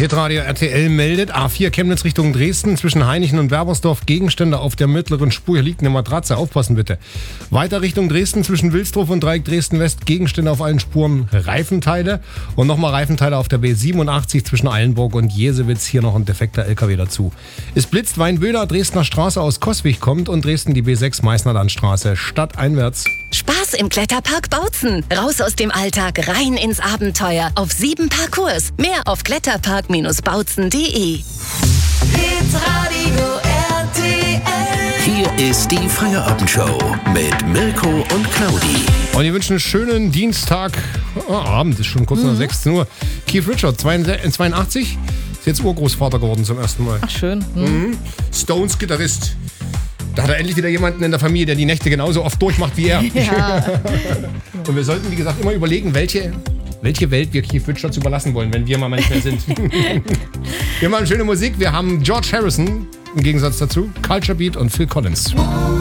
Hitradio RTL meldet, A4 Chemnitz Richtung Dresden, zwischen Hainichen und Werbersdorf, Gegenstände auf der mittleren Spur. Hier liegt eine Matratze, aufpassen bitte. Weiter Richtung Dresden, zwischen Wilsdorf und Dreieck Dresden-West, Gegenstände auf allen Spuren, Reifenteile. Und nochmal Reifenteile auf der B87 zwischen Eilenburg und Jesewitz, hier noch ein defekter LKW dazu. Es blitzt, Weinböder, Dresdner Straße aus Coswig kommt und Dresden die B6 Meißnerlandstraße, stadteinwärts. Spaß im Kletterpark Bautzen. Raus aus dem Alltag, rein ins Abenteuer. Auf 7 Parcours. Mehr auf kletterpark-bautzen.de. Hitradio RTL. Hier ist die Feierabendshow mit Mirko und Claudi. Und wir wünschen einen schönen Dienstag. Abend ist schon kurz nach 16 Uhr. Keith Richards, 82, ist jetzt Urgroßvater geworden zum ersten Mal. Ach, schön. Stones Gitarrist. Da hat er endlich wieder jemanden in der Familie, der die Nächte genauso oft durchmacht wie er. Ja. Und wir sollten, wie gesagt, immer überlegen, welche Welt wir Keith Richards überlassen wollen, wenn wir mal nicht mehr sind. Wir machen schöne Musik. Wir haben George Harrison im Gegensatz dazu, Culture Beat und Phil Collins.